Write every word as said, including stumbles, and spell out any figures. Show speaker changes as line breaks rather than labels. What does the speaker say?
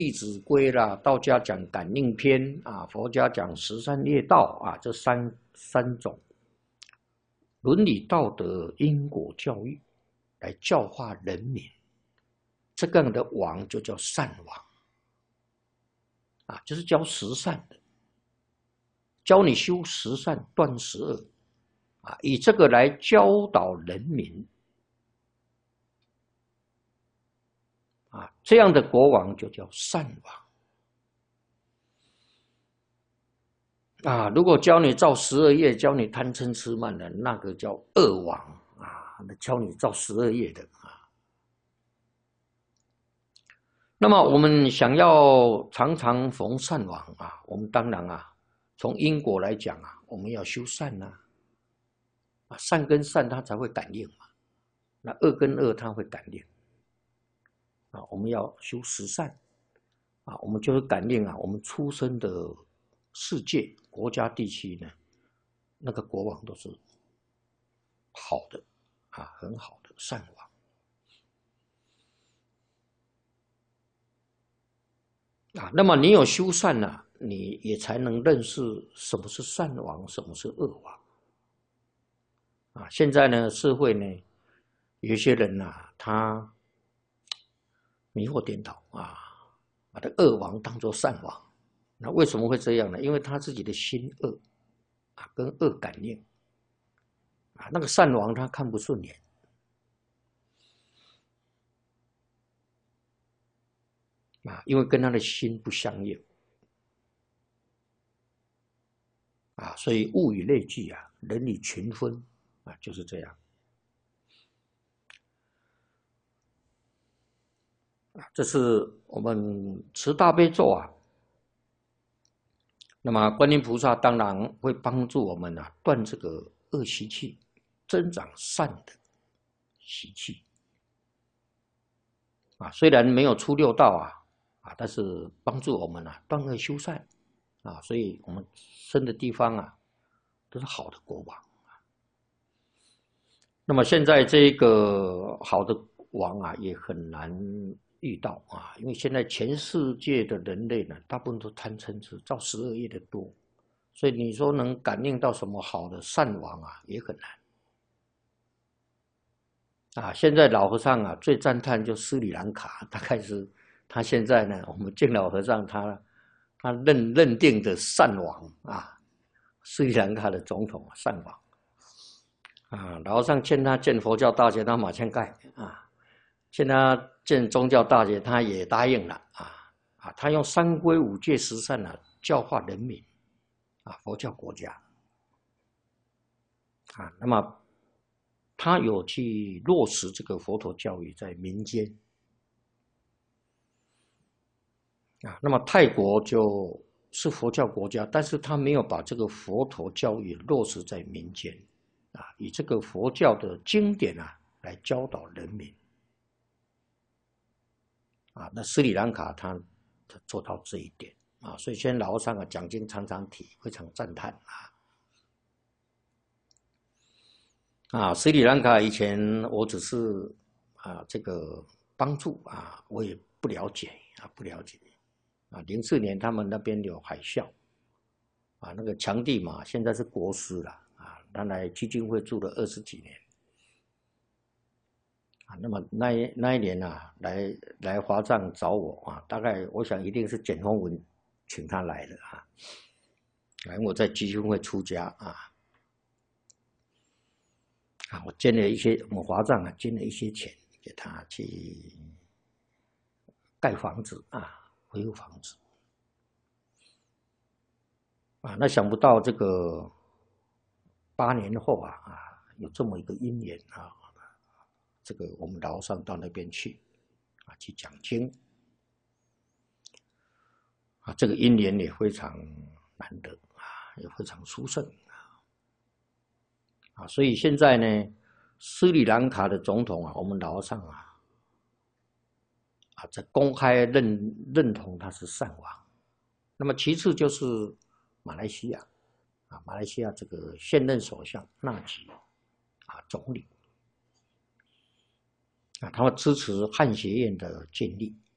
弟子规》啦，道家讲感应篇啊，佛家讲十三业道啊，这三三种伦理道德因果教育来教化人民，这个样的王就叫善王啊，就是教十善的，教你修十善断十恶啊，以这个来教导人民啊，这样的国王就叫善王。啊，如果教你造十二业，教你贪嗔痴慢的，那个叫恶王啊，那教你造十二业的啊。那么我们想要常常逢善王啊，我们当然啊，从因果来讲啊，我们要修善呐、啊，啊，善跟善它才会感应嘛，那恶跟恶它会感应啊，我们要修十善啊，我们就是感应啊，我们出生的世界。国家地区呢，那个国王都是好的啊，很好的善王啊。那么你有修善呢、啊，你也才能认识什么是善王，什么是恶王啊。现在呢，社会呢，有些人呐、啊，他迷惑颠倒啊，把这恶王当作善王。那为什么会这样呢？因为他自己的心恶啊，跟恶感应啊，那个善王他看不顺眼啊，因为跟他的心不相应啊，所以物以类聚啊，人以群分啊，就是这样啊。这是我们持大悲咒啊。那么观音菩萨当然会帮助我们啊，断这个恶习气，增长善的习气啊。虽然没有出六道啊，啊，但是帮助我们啊，断恶修善啊，所以我们生的地方啊，都是好的国王。那么现在这个好的王啊，也很难遇到啊，因为现在全世界的人类呢，大部分都贪嗔痴，造十恶业的多，所以你说能感应到什么好的善王啊，也很难啊。现在老和尚啊，最赞叹就斯里兰卡，大概是他现在呢，我们敬老和尚他他认认定的善王啊，斯里兰卡的总统善王啊，老和尚劝他建佛教大学，他马上盖啊。现在他建宗教大学，他也答应了啊啊！他用三规五戒十善啊，教化人民啊，佛教国家啊。那么他有去落实这个佛陀教育在民间啊。那么泰国就是佛教国家，但是他没有把这个佛陀教育落实在民间啊，以这个佛教的经典啊来教导人民。啊，那斯里兰卡他做到这一点啊，所以现在老和尚啊讲经常常提，非常赞叹啊。啊，斯里兰卡以前我只是啊这个帮助啊，我也不了解啊，不了解啊。零四年他们那边有海啸啊，那个强地嘛，现在是国师了啊，他来基金会住了二十几年。那么那一那一年啊，来来华藏找我啊，大概我想一定是简丰文请他来的啊。来，我在基金会出家啊，啊，我捐了一些，我们华藏啊捐了一些钱给他去盖房子啊，恢复房子啊。那想不到这个八年后啊啊，有这么一个因缘啊。这个我们老和尚到那边去啊，去讲经啊，这个因缘也非常难得啊，也非常殊胜啊。所以现在呢，斯里兰卡的总统啊，我们老和尚啊，啊，在公开认认同他是善王。那么其次就是马来西亚啊，马来西亚这个现任首相纳吉啊，总理。啊，他们支持汉学院的建立